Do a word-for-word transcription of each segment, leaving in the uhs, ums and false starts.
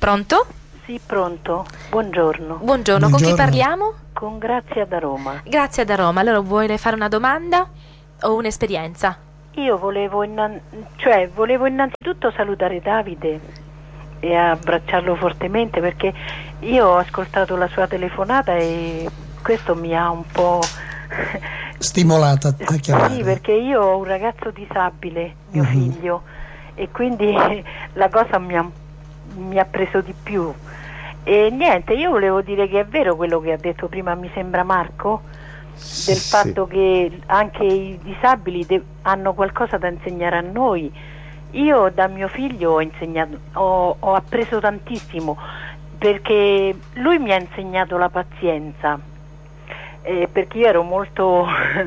Pronto? Sì, pronto. Buongiorno. Buongiorno, Buongiorno. con chi parliamo? Con Grazia da Roma. Grazia da Roma. Allora, vuole fare una domanda o un'esperienza? Io volevo, innan- cioè, volevo innanzitutto salutare Davide e abbracciarlo fortemente, perché io ho ascoltato la sua telefonata e questo mi ha un po' stimolata a chiamare. Sì, perché io ho un ragazzo disabile, mio Mhm. figlio, e quindi la cosa mi ha, mi ha preso di più. E niente, io volevo dire che è vero quello che ha detto prima, mi sembra Marco, del Sì. fatto che anche i disabili de- hanno qualcosa da insegnare a noi. Io da mio figlio ho insegnato, ho, ho appreso tantissimo, perché lui mi ha insegnato la pazienza, eh, perché io ero molto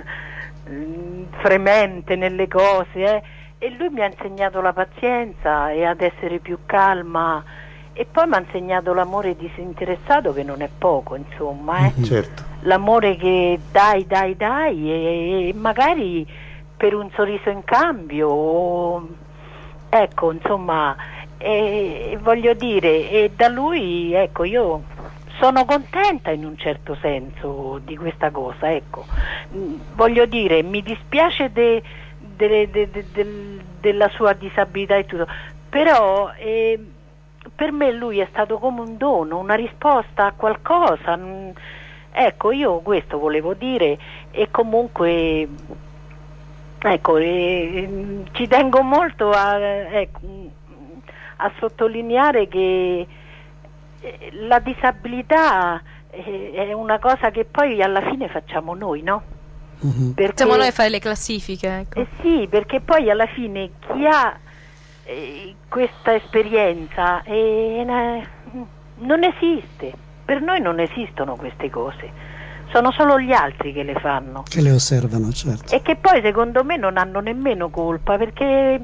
fremente nelle cose, eh, e lui mi ha insegnato la pazienza e ad essere più calma, e poi mi ha insegnato l'amore disinteressato, che non è poco, insomma, eh. Certo. L'amore che dai, dai, dai, e, e magari per un sorriso in cambio, o, ecco, insomma, e, voglio dire, e da lui, ecco, io sono contenta in un certo senso di questa cosa, ecco. Mm, voglio dire, mi dispiace de, de, de, de, de, della sua disabilità e tutto, però eh, per me lui è stato come un dono, una risposta a qualcosa. mm, Ecco, io questo volevo dire, e comunque ecco, eh, ci tengo molto a, ecco, a sottolineare che eh, la disabilità eh, è una cosa che poi alla fine facciamo noi, no? Mhm. Perché, Siamo noi a fare le classifiche, ecco. eh sì, perché poi alla fine chi ha eh, questa esperienza eh, na- non esiste. Per noi non esistono queste cose, sono solo gli altri che le fanno, Che le osservano, certo. e che poi secondo me non hanno nemmeno colpa, perché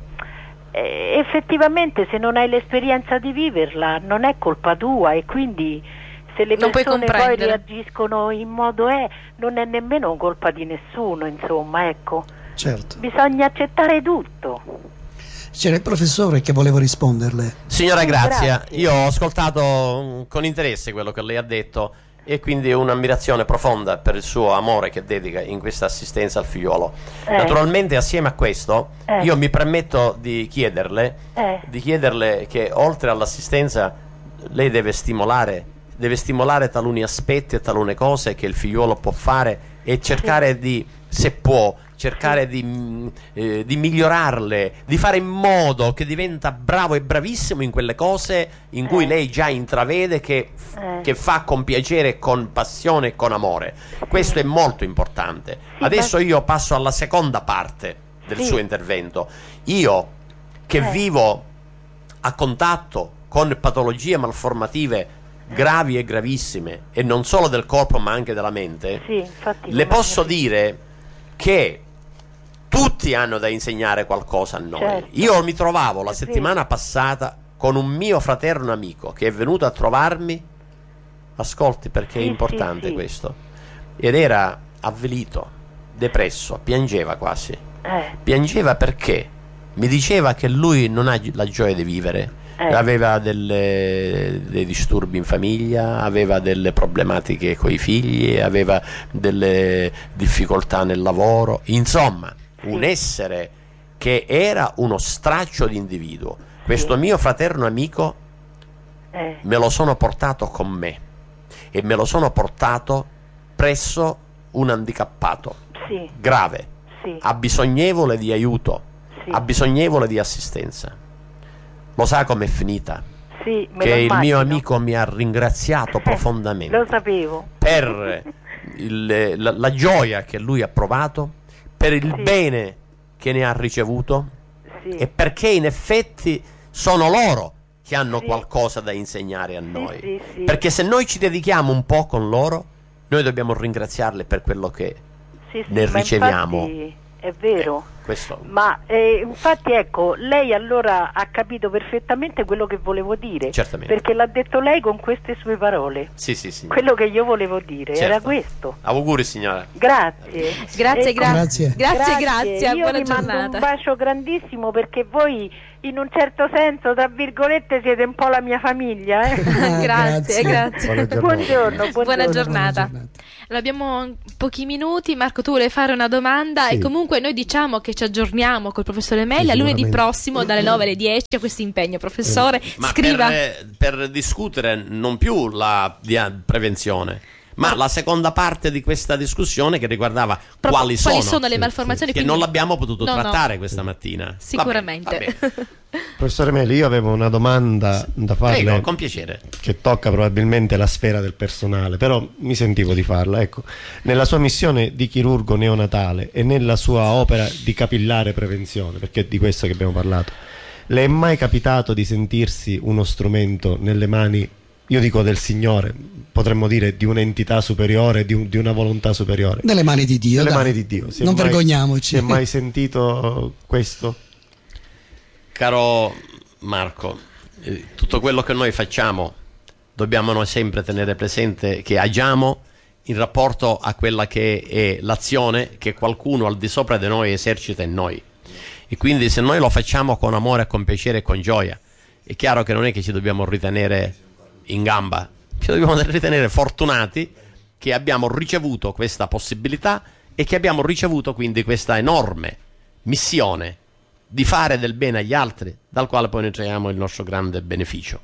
eh, effettivamente se non hai l'esperienza di viverla non è colpa tua, e quindi se le Non puoi persone poi comprendere. reagiscono in modo è, non è nemmeno colpa di nessuno, insomma, ecco, Certo. bisogna accettare tutto. C'era il professore che voleva risponderle. Signora Sì, Grazia, grazie. io ho ascoltato mm, con interesse quello che lei ha detto, e quindi un'ammirazione profonda per il suo amore che dedica in questa assistenza al figliuolo. Eh. Naturalmente, assieme a questo, Eh. io mi permetto di chiederle, Eh. di chiederle che oltre all'assistenza lei deve stimolare, deve stimolare taluni aspetti e talune cose che il figliuolo può fare, e cercare di, se può, cercare di, mh, eh, di migliorarle, di fare in modo che diventa bravo e bravissimo in quelle cose in cui Eh. lei già intravede che, Eh. che fa con piacere, con passione e con amore. Questo è molto importante. Sì, Adesso ma- io passo alla seconda parte del Sì. suo intervento. Io che Eh. vivo a contatto con patologie malformative gravi e gravissime, e non solo del corpo ma anche della mente, Sì, infatti, le come- posso dire che tutti hanno da insegnare qualcosa a noi. Certo. Io mi trovavo la È settimana vero. passata con un mio fraterno amico che è venuto a trovarmi, ascolti perché Sì, è importante sì, sì. questo, ed era avvilito, depresso, piangeva quasi, eh, piangeva perché mi diceva che lui non ha gi- la gioia di vivere. Eh. Aveva delle, dei disturbi in famiglia, aveva delle problematiche con i figli, aveva delle difficoltà nel lavoro, insomma, Sì. un essere che era uno straccio di individuo. Questo Sì. mio fraterno amico eh, me lo sono portato con me, e me lo sono portato presso un handicappato sì, grave, sì, abbisognevole di aiuto, sì, abbisognevole di assistenza. Lo sa com'è finita? sì, me Che lo il mio immagino. amico mi ha ringraziato Eh, profondamente lo sapevo. per il- la, la gioia che lui ha provato, per il Sì. bene che ne ha ricevuto, Sì. e perché in effetti sono loro che hanno Sì. qualcosa da insegnare a noi. sì, sì. Perché se noi ci dedichiamo un po' con loro, noi dobbiamo ringraziarle per quello che Sì, sì, ne ma riceviamo. infatti è vero. questo. Ma eh, infatti ecco, lei allora ha capito perfettamente quello che volevo dire, Certamente. perché l'ha detto lei con queste sue parole. Sì, sì, sì. Quello che io volevo dire Certo. era questo. Auguri signora. Grazie. Grazie, E- gra- Grazie. grazie, grazie, Io buona vi mando giornata. un bacio grandissimo, perché voi, in un certo senso, tra virgolette, siete un po' la mia famiglia. Eh? Ah, grazie, grazie. Buona giornata. Buongiorno, buongiorno. Buona giornata. Buona giornata. Allora, abbiamo pochi minuti. Marco, tu vuoi fare una domanda? Sì. E comunque noi diciamo che ci aggiorniamo col professore Meli Sì, a lunedì sicuramente. prossimo dalle nove alle dieci a questo impegno. Professore, Ma scriva. per, per discutere non più la dia- prevenzione, ma la seconda parte di questa discussione che riguardava Proprio quali sono, quali sono le malformazioni, che quindi- non l'abbiamo potuto No, no. trattare questa mattina. Sicuramente. Va bene, va bene. Professore Meli, io avevo una domanda da farle Prego, con piacere. che tocca probabilmente la sfera del personale, però mi sentivo di farla. Ecco, nella sua missione di chirurgo neonatale e nella sua opera di capillare prevenzione, perché è di questo che abbiamo parlato, le è mai capitato di sentirsi uno strumento nelle mani, io dico del Signore, potremmo dire di un'entità superiore, di, un- di una volontà superiore? Nelle mani di Dio. Nelle dai. mani di Dio. Si è Non mai- vergogniamoci. Si è mai sentito questo? Caro Marco, eh, tutto quello che noi facciamo dobbiamo noi sempre tenere presente che agiamo in rapporto a quella che è l'azione che qualcuno al di sopra di noi esercita in noi, e quindi se noi lo facciamo con amore, con piacere e con gioia, è chiaro che non è che ci dobbiamo ritenere in gamba, ci dobbiamo ritenere fortunati che abbiamo ricevuto questa possibilità e che abbiamo ricevuto quindi questa enorme missione di fare del bene agli altri, dal quale poi noi traiamo il nostro grande beneficio.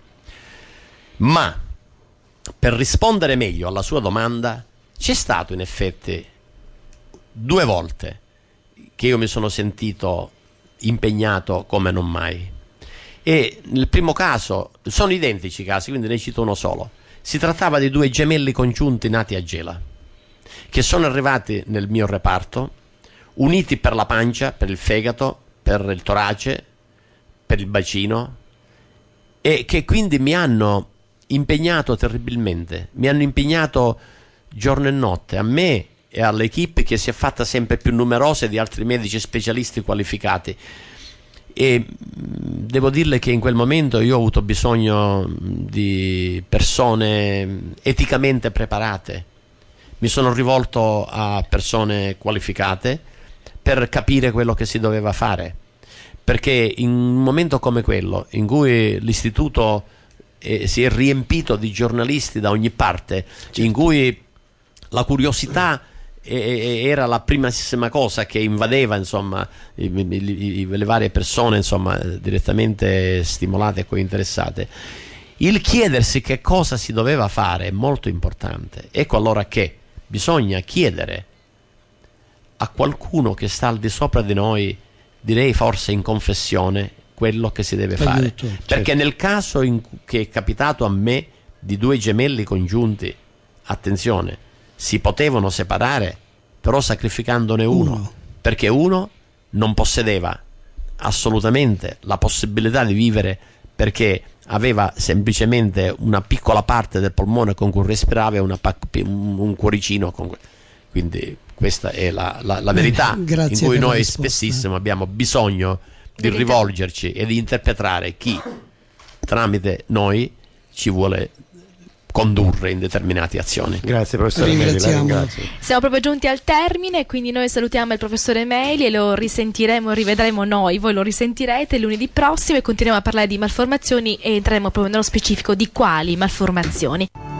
Ma per rispondere meglio alla sua domanda, c'è stato in effetti due volte che io mi sono sentito impegnato come non mai, e nel primo caso sono identici i casi, quindi ne cito uno solo. Si trattava di due gemelli congiunti nati a Gela, che sono arrivati nel mio reparto uniti per la pancia, per il fegato, per il torace, per il bacino, e che quindi mi hanno impegnato terribilmente, mi hanno impegnato giorno e notte, a me e all'equipe che si è fatta sempre più numerosa di altri medici specialisti qualificati. E mh, devo dirle che in quel momento io ho avuto bisogno mh, di persone mh, eticamente preparate. Mi sono rivolto a persone qualificate per capire quello che si doveva fare, perché in un momento come quello in cui l'istituto eh, si è riempito di giornalisti da ogni parte, in cui la curiosità eh, era la primissima cosa che invadeva, insomma, i, i, i, le varie persone, insomma, direttamente stimolate e cointeressate, il chiedersi che cosa si doveva fare è molto importante. Ecco allora che bisogna chiedere a qualcuno che sta al di sopra di noi, direi forse in confessione, quello che si deve fare. Aiuto, Perché certo. nel caso in cui- che è capitato a me di due gemelli congiunti, attenzione, si potevano separare, però sacrificandone uno, Uno. perché uno non possedeva assolutamente la possibilità di vivere, perché aveva semplicemente una piccola parte del polmone con cui respirava e una pa- un, un cuoricino con cui... Quindi questa è la, la, la verità Grazie in cui per la noi risposta. spessissimo abbiamo bisogno di Verità. rivolgerci e di interpretare chi tramite noi ci vuole condurre in determinate azioni. Grazie professore Meli, la Ringraziamo. ringrazio. Siamo proprio giunti al termine, quindi noi salutiamo il professore Meli e lo risentiremo, rivedremo noi, voi lo risentirete lunedì prossimo e continueremo a parlare di malformazioni e entreremo proprio nello specifico di quali malformazioni.